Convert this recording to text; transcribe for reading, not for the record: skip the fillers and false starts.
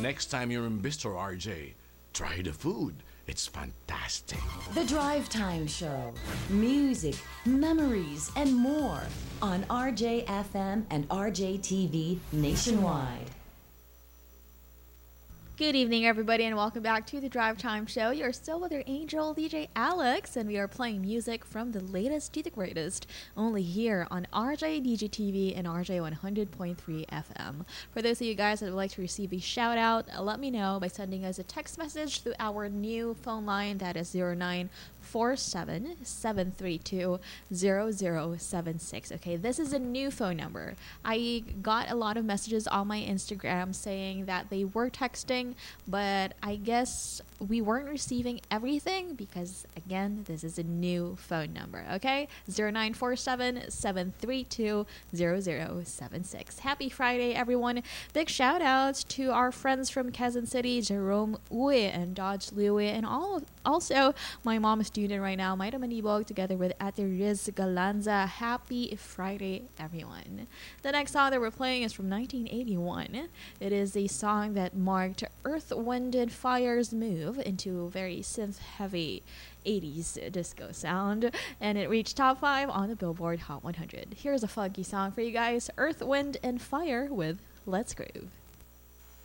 next time you're in Bistro RJ, try the food. It's fantastic. The Drive Time Show. Music, memories, and more on RJFM and RJTV nationwide. Good evening, everybody, and welcome back to the Drive Time Show. You're still with your angel, DJ Alex, and we are playing music from the latest to the greatest, only here on RJ DGTV and RJ 100.3 FM. For those of you guys that would like to receive a shout out, let me know by sending us a text message through our new phone line that is 0947-732-0076. Okay, this is a new phone number. I got a lot of messages on my Instagram saying that they were texting, but I guess we weren't receiving everything because, again, this is a new phone number, okay? 0947-732-0076. Happy Friday, everyone. Big shout outs to our friends from Quezon City, Jerome Uy and Dodge Louie, and also my mom is student right now, Maida Manibog, together with Ate Riz Galanza. Happy Friday, everyone. The next song that we're playing is from 1981. It is a song that marked Earth, Wind, and Fire's move into a very synth-heavy 80s disco sound, and it reached top 5 on the Billboard Hot 100. Here's a funky song for you guys, Earth, Wind, and Fire with Let's Groove.